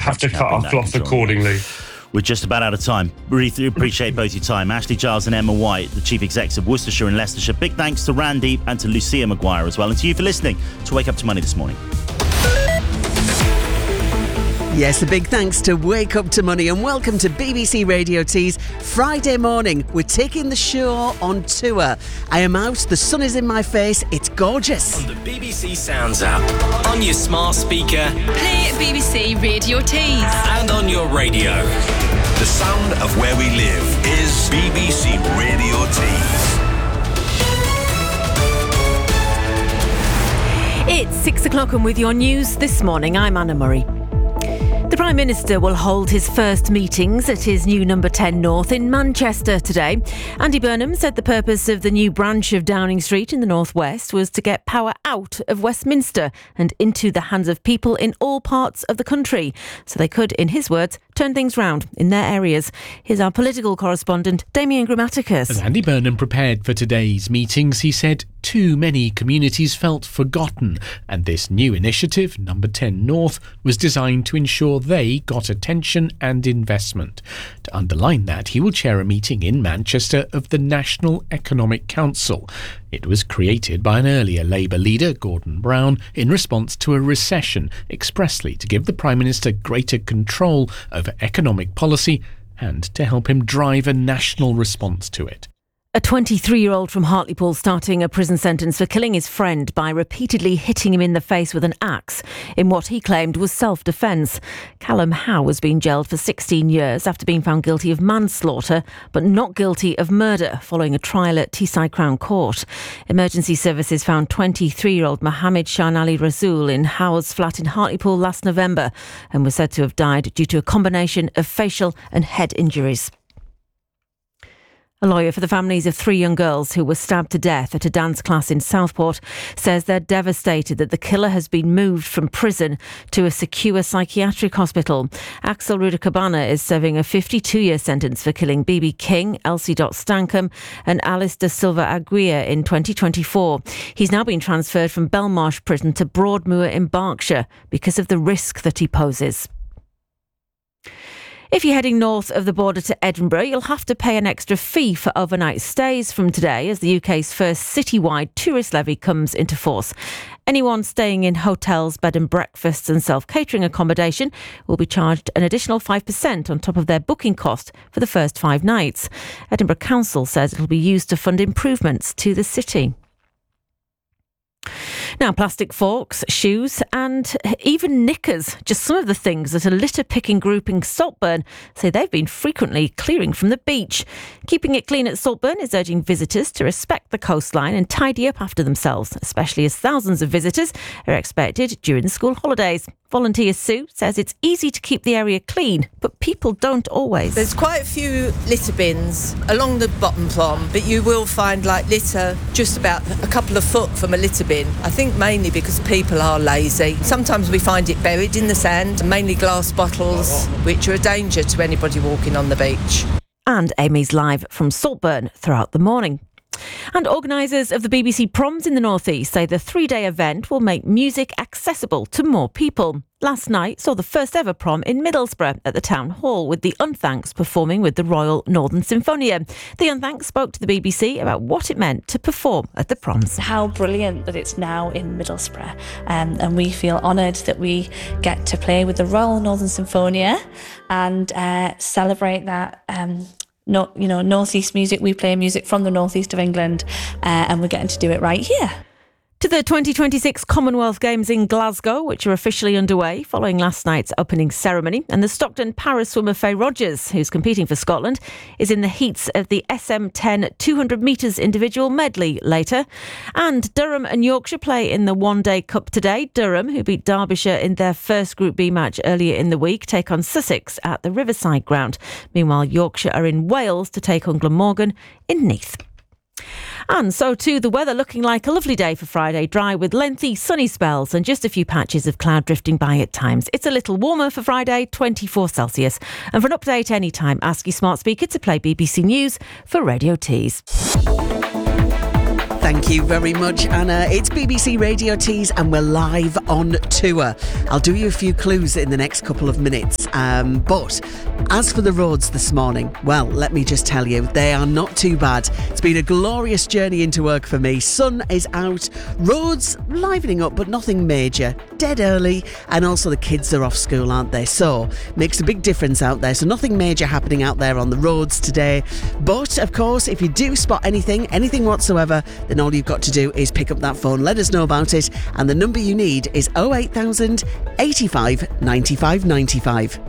have to cut our cloth accordingly. We're just about out of time. Really appreciate both your time. Ashley Giles and Emma White, the Chief Execs of Worcestershire and Leicestershire. Big thanks to Randy and to Lucia Maguire as well. And to you for listening to Wake Up to Money this morning. Yes, a big thanks to Wake Up to Money and welcome to BBC Radio T's Friday morning. We're taking the show on tour. I am out, the sun is in my face, it's gorgeous. On the BBC Sounds app, on your smart speaker, play BBC Radio T's, and on your radio. The sound of where we live is BBC Radio T's. It's 6 o'clock and with your news this morning, I'm Anna Murray. The Prime Minister will hold his first meetings at his new Number 10 North in Manchester today. Andy Burnham said the purpose of the new branch of Downing Street in the North West was to get power out of Westminster and into the hands of people in all parts of the country, so they could, in his words, turn things round in their areas. Here's our political correspondent, Damien Grammaticus. As Andy Burnham prepared for today's meetings, he said too many communities felt forgotten, and this new initiative, Number 10 North, was designed to ensure they got attention and investment. To underline that, he will chair a meeting in Manchester of the National Economic Council. It was created by an earlier Labour leader, Gordon Brown, in response to a recession, expressly to give the Prime Minister greater control over economic policy and to help him drive a national response to it. A 23-year-old from Hartlepool starting a prison sentence for killing his friend by repeatedly hitting him in the face with an axe in what he claimed was self-defence. Callum Howe has been jailed for 16 years after being found guilty of manslaughter but not guilty of murder following a trial at Teesside Crown Court. Emergency services found 23-year-old Mohammed Shan Ali Rasool in Howe's flat in Hartlepool last November and was said to have died due to a combination of facial and head injuries. A lawyer for the families of 3 young girls who were stabbed to death at a dance class in Southport says they're devastated that the killer has been moved from prison to a secure psychiatric hospital. Axel Rudakabana is serving a 52-year sentence for killing B.B. King, Elsie Stankham and Alice da Silva Aguirre in 2024. He's now been transferred from Belmarsh Prison to Broadmoor in Berkshire because of the risk that he poses. If you're heading north of the border to Edinburgh, you'll have to pay an extra fee for overnight stays from today as the UK's first citywide tourist levy comes into force. Anyone staying in hotels, bed and breakfasts and self-catering accommodation will be charged an additional 5% on top of their booking cost for the first 5 nights. Edinburgh Council says it will be used to fund improvements to the city. Now, plastic forks, shoes and even knickers, just some of the things that a litter-picking group in Saltburn say they've been frequently clearing from the beach. Keeping it clean at Saltburn is urging visitors to respect the coastline and tidy up after themselves, especially as thousands of visitors are expected during the school holidays. Volunteer Sue says it's easy to keep the area clean, but people don't always. There's quite a few litter bins along the bottom prom, but you will find like litter just about a couple of foot from a litter bin. I think mainly because people are lazy. Sometimes we find it buried in the sand, mainly glass bottles, which are a danger to anybody walking on the beach. And Amy's live from Saltburn throughout the morning. And organisers of the BBC Proms in the North East say the 3-day event will make music accessible to more people. Last night saw the first ever prom in Middlesbrough at the Town Hall, with the Unthanks performing with the Royal Northern Symphonia. The Unthanks spoke to the BBC about what it meant to perform at the proms. How brilliant that it's now in Middlesbrough, and we feel honoured that we get to play with the Royal Northern Symphonia and celebrate that. North East music. We play music from the North East of England, and we're getting to do it right here. To the 2026 Commonwealth Games in Glasgow, which are officially underway following last night's opening ceremony. And the Stockton para swimmer Faye Rogers, who's competing for Scotland, is in the heats of the SM10 200 metres individual medley later. And Durham and Yorkshire play in the One Day Cup today. Durham, who beat Derbyshire in their first Group B match earlier in the week, take on Sussex at the Riverside ground. Meanwhile, Yorkshire are in Wales to take on Glamorgan in Neath. And so too, the weather looking like a lovely day for Friday, dry with lengthy sunny spells and just a few patches of cloud drifting by at times. It's a little warmer for Friday, 24 Celsius. And for an update anytime, ask your smart speaker to play BBC News for Radio Tees. Thank you very much, Anna. It's BBC Radio Tees and we're live on tour. I'll do you a few clues in the next couple of minutes. But as for the roads this morning, well, let me just tell you, they are not too bad. It's been a glorious journey into work for me. Sun is out, roads livening up, but nothing major. Dead early, and also the kids are off school, aren't they? So, makes a big difference out there. So nothing major happening out there on the roads today. But, of course, if you do spot anything whatsoever, then all you've got to do is pick up that phone, let us know about it, and the number you need is 08000 85 95 95.